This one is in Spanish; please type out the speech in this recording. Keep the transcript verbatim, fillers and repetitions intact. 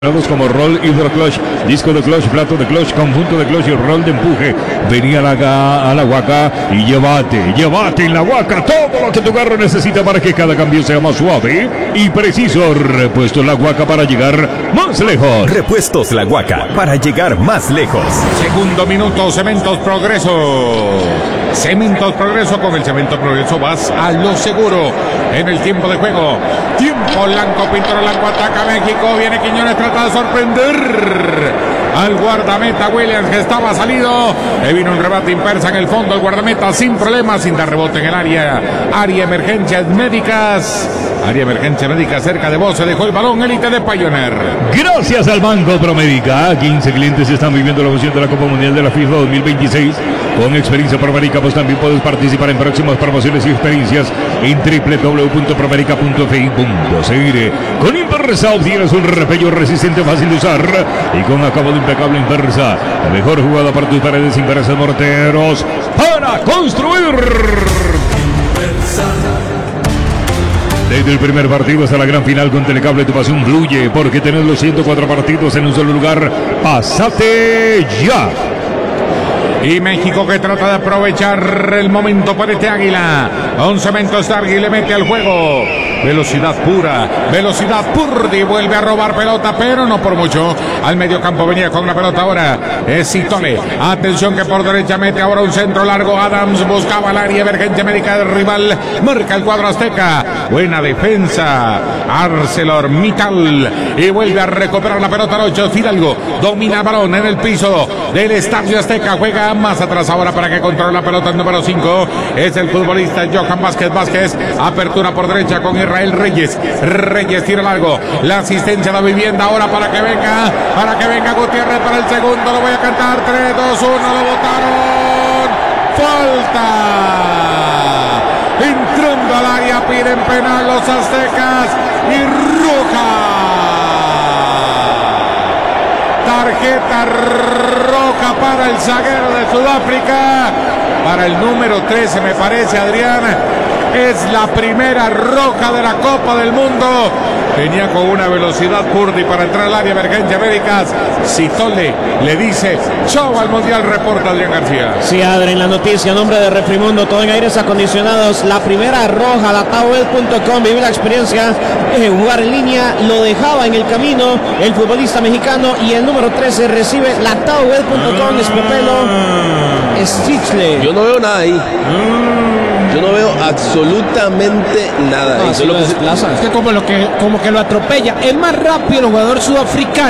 Como roll hidroclutch, disco de clutch, plato de clutch, conjunto de clutch y roll de empuje. Venía a la, a la Huaca y llévate, llévate en la Huaca todo lo que tu carro necesita para que cada cambio sea más suave y preciso. Repuestos La Huaca para llegar más lejos. Repuestos La Huaca para llegar más lejos. Segundo minuto, Cementos Progreso. Cementos Progreso, con el Cemento Progreso vas a lo seguro en el tiempo de juego. Tiempo blanco, Pintor Blanco ataca México, viene Quiñones, trata de sorprender al guardameta Williams, que estaba salido. Le vino un rebate impersa en el fondo, el guardameta sin problemas, sin dar rebote en el área. Área emergencias médicas. Área emergencia médica cerca de vos, se dejó el balón, élite de Pioneer. Gracias al Banco Promedica, quince clientes están viviendo la emoción de la Copa Mundial de la FIFA dos mil veintiséis. Con experiencia Promedica, pues también puedes participar en próximas promociones y experiencias en doble u doble u doble u punto promedica punto f i punto c r. Con Inversa obtienes un repello resistente, fácil de usar y con acabado impecable. Inversa, la mejor jugada para tus paredes. Inversa morteros para construir. Desde el primer partido hasta la gran final con Telecable, tu pasión fluye, porque tenés los ciento cuatro partidos en un solo lugar. ¡Pásate ya! Y México, que trata de aprovechar el momento para este Águila. Un Cementos Dargui le mete al juego. Velocidad pura, velocidad Purdy vuelve a robar pelota, pero no por mucho. Al medio campo venía con la pelota ahora. Es Citole. Atención que por derecha mete ahora un centro largo. Adams buscaba el área emergencia médica del rival. Marca el cuadro azteca. Buena defensa. ArcelorMittal. Y vuelve a recuperar la pelota al ocho. Fidalgo domina el balón en el piso del Estadio Azteca. Juega más atrás ahora para que controle la pelota. El número cinco es el futbolista Johan Vázquez Vázquez. Apertura por derecha con Israel Reyes. Reyes tira largo. La asistencia de la vivienda ahora para que venga. Para que venga Gutiérrez para el segundo. Lo voy a cantar. tres, dos, uno. Lo botaron. Falta. Entrando al área. Piden penal los aztecas. Y roja. Tarjeta roja para el zaguero de Sudáfrica. Para el número trece, me parece, Adrián. Es la primera roja de la Copa del Mundo. Venía con una velocidad Purdy para entrar al área emergencia médicas. Citole le dice chau al Mundial, reporta Adrián García. Sí, Adrián, la noticia, nombre de Refrimundo, todo en aires acondicionados. La primera roja, la Taobel punto com, vive la experiencia de jugar en línea. Lo dejaba en el camino el futbolista mexicano y el número trece recibe la Taobel punto com. Es Pepelo Stichle. Yo no veo nada ahí. Yo no veo absolutamente nada. No, ahí. lo desplaza. Es que como, lo que como que lo atropella. Es más rápido el jugador sudafricano.